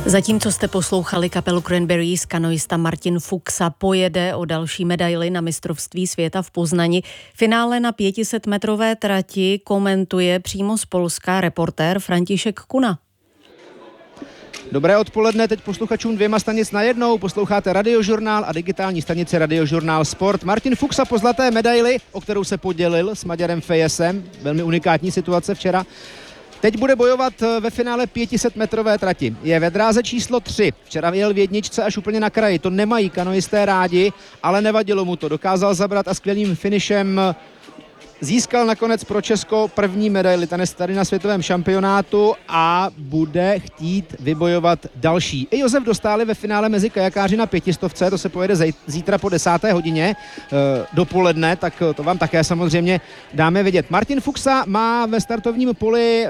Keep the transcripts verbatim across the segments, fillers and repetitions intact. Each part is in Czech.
Zatímco jste poslouchali kapelu Cranberries, kanoista Martin Fuxa pojede o další medaili na mistrovství světa v Poznani. Finále na pětisetmetrové trati komentuje přímo z Polska reportér František Kuna. Dobré odpoledne teď posluchačům dvěma stanic najednou. Posloucháte Radiožurnál a digitální stanici Radiožurnál Sport. Martin Fuxa po zlaté medaili, o kterou se podělil s Maďarem Fejesem. Velmi unikátní situace včera. Teď bude bojovat ve finále pětisetmetrové trati. Je ve dráze číslo tři. Včera jel v jedničce až úplně na kraji. To nemají kanoisté rádi, ale nevadilo mu to. Dokázal zabrat a skvělým finišem získal nakonec pro Česko první medaili tady na světovém šampionátu a bude chtít vybojovat další. I Josef Dostáli ve finále mezi kajakáři na pětistovce, to se pojede zítra po desáté hodině e, dopoledne, tak to vám také samozřejmě dáme vidět. Martin Fuxa má ve startovním poli e,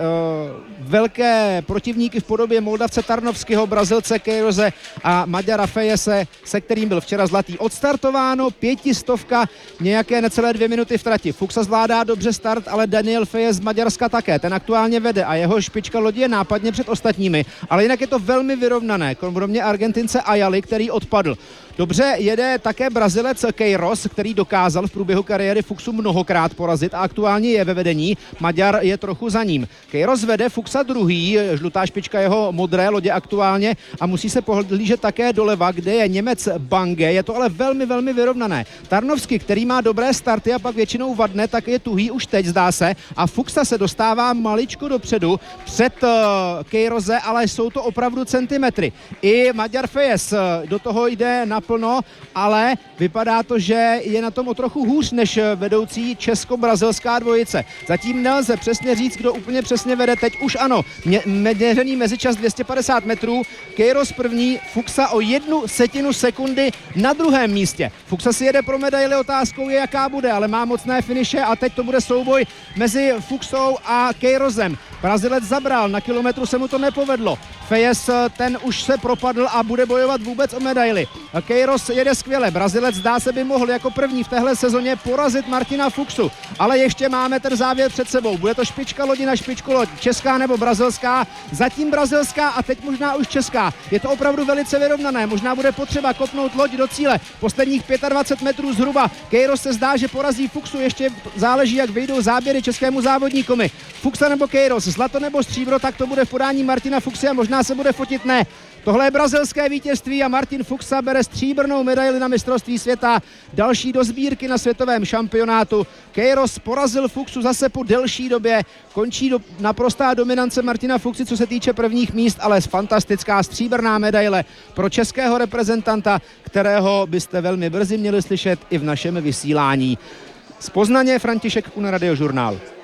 velké protivníky v podobě Moldavce Tarnovského, Brazilce Queiroze a Maďara Fejese, se kterým byl včera zlatý. Odstartováno, pětistovka, nějaké necelé dvě minuty v trati. Fuxa zvládá dobře start, ale Daniel Fejes z Maďarska také. Ten aktuálně vede a jeho špička lodi je nápadně před ostatními. Ale jinak je to velmi vyrovnané. Kromě Argentince Ayali, který odpadl. Dobře jede také Brazilec Queiroz, který dokázal v průběhu kariéry Fuxu mnohokrát porazit a aktuálně je ve vedení. Maďar je trochu za ním. Queiroz vede, Fuxa druhý, žlutá špička jeho modré lodě aktuálně a musí se pohlížet také doleva, kde je Němec Bange. Je to ale velmi, velmi vyrovnané. Tarnovský, který má dobré starty a pak většinou vadne, tak je tuhý už teď, zdá se. A Fuxa se dostává maličko dopředu před uh, Queiroze, ale jsou to opravdu centimetry. I Maďar Fejes do toho jde na plno, ale vypadá to, že je na tom o trochu hůř než vedoucí česko-brazilská dvojice. Zatím nelze přesně říct, kdo úplně přesně vede. Teď už ano, měřený mezičas dvě stě padesát metrů, Queiroz první, Fuxa o jednu setinu sekundy na druhém místě. Fuxa si jede pro medaili, otázkou je, jaká bude, ale má mocné finiše a teď to bude souboj mezi Fuxou a Queirozem. Brazilec zabral, na kilometru se mu to nepovedlo. Fejes, ten už se propadl a bude bojovat vůbec o medaili. Queiroz jede skvěle, Brazilec zdá se by mohl jako první v téhle sezóně porazit Martina Fuxu, ale ještě máme ten závěr před sebou. Bude to špička lodi na špičku loď, česká nebo brazilská, zatím brazilská a teď možná už česká. Je to opravdu velice vyrovnané, možná bude potřeba kopnout loď do cíle. Posledních dvacet pět metrů zhruba. Queiroz se zdá, že porazí Fuxu, ještě záleží, jak vyjdou záběry českému závodníkovi. Fuxa nebo Queiroz, zlato nebo stříbro, tak to bude v podání Martina Fuxy a možná se bude fotit, ne. Tohle je brazilské vítězství a Martin Fuxa bere stříbrnou medaili na mistrovství světa. Další do sbírky na světovém šampionátu. Queiroz porazil Fuxu zase po delší době. Končí do, naprostá dominance Martina Fuxy, co se týče prvních míst, ale fantastická stříbrná medaile pro českého reprezentanta, kterého byste velmi brzy měli slyšet i v našem vysílání. Z Poznaně František Kuna, Radiožurnál.